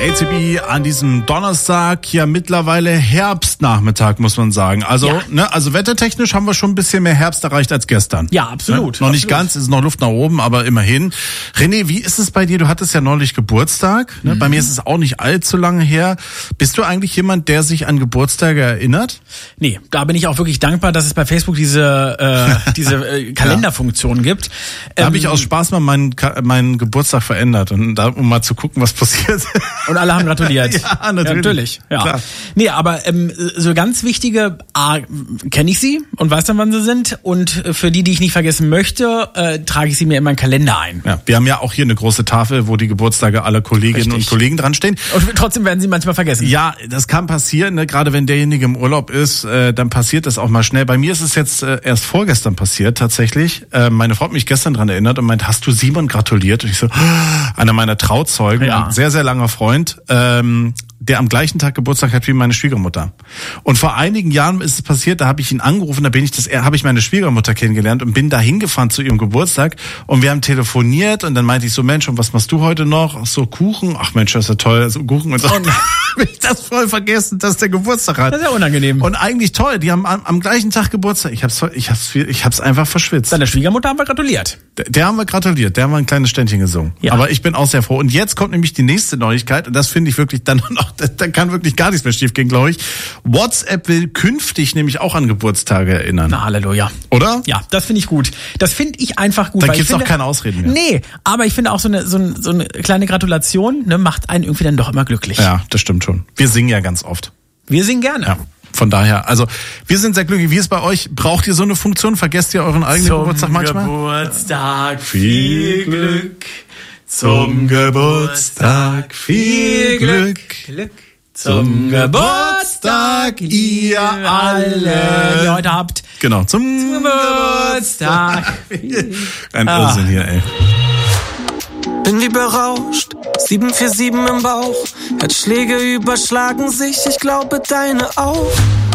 ATB an diesem Donnerstag, ja mittlerweile Herbstnachmittag, muss man sagen. Also, ja. Also wettertechnisch haben wir schon ein bisschen mehr Herbst erreicht als gestern. Ja, absolut. Noch nicht ganz, ist noch Luft nach oben, aber immerhin. René, wie ist es bei dir? Du hattest ja neulich Geburtstag. Ne? Bei mir ist es auch nicht allzu lange her. Bist du eigentlich jemand, der sich an Geburtstage erinnert? Nee, da bin ich auch wirklich dankbar, dass es bei Facebook diese Kalenderfunktion gibt. Da habe ich aus Spaß mal meinen Geburtstag verändert, und da, um mal zu gucken, was passiert. Und alle haben gratuliert. Ja, natürlich. Ja. Klar. Nee, aber so ganz wichtige, kenne ich sie und weiß dann, wann sie sind. Und für die ich nicht vergessen möchte, trage ich sie mir in meinen Kalender ein. Ja, wir haben ja auch hier eine große Tafel, wo die Geburtstage aller Kolleginnen und Kollegen dran stehen. Und trotzdem werden sie manchmal vergessen. Ja, das kann passieren, ne? Gerade wenn derjenige im Urlaub ist, dann passiert das auch mal schnell. Bei mir ist es jetzt erst vorgestern passiert, tatsächlich. Meine Frau hat mich gestern dran erinnert und meint, hast du Simon gratuliert? Und ich so, einer meiner Trauzeugen, ein sehr, sehr langer Freund, der am gleichen Tag Geburtstag hat wie meine Schwiegermutter. Und vor einigen Jahren ist es passiert, da habe ich ihn angerufen, da habe ich meine Schwiegermutter kennengelernt und bin da hingefahren zu ihrem Geburtstag und wir haben telefoniert und dann meinte ich so, Mensch, und was machst du heute noch? Ach so, Kuchen? Ach Mensch, das ist ja toll, so Kuchen und so. Und habe ich das voll vergessen, dass der Geburtstag hat. Das ist ja unangenehm. Und eigentlich toll, die haben am gleichen Tag Geburtstag. Ich hab's einfach verschwitzt. Deiner Schwiegermutter haben wir gratuliert. Der haben wir gratuliert, der haben wir ein kleines Ständchen gesungen. Ja. Aber ich bin auch sehr froh. Und jetzt kommt nämlich die nächste Neuigkeit und das finde ich wirklich dann noch, da kann wirklich gar nichts mehr schiefgehen, glaube ich. WhatsApp will künftig nämlich auch an Geburtstage erinnern. Na, Halleluja. Oder? Ja, das finde ich gut. Das finde ich einfach gut. Da gibt's auch keine Ausreden mehr. Nee, aber ich finde auch so eine kleine Gratulation, ne, macht einen irgendwie dann doch immer glücklich. Ja, das stimmt schon. Wir singen ja ganz oft. Wir singen gerne. Ja. Von daher, also wir sind sehr glücklich. Wie ist bei euch? Braucht ihr so eine Funktion? Vergesst ihr euren eigenen Geburtstag manchmal? Zum Geburtstag viel Glück. Zum Geburtstag viel Glück. Zum Geburtstag ihr alle, die heute habt. Genau, zum Geburtstag. Ein Irrsinn hier, ey. Bin wie berauscht, 747 im Bauch. Herzschläge überschlagen sich, ich glaube deine auch.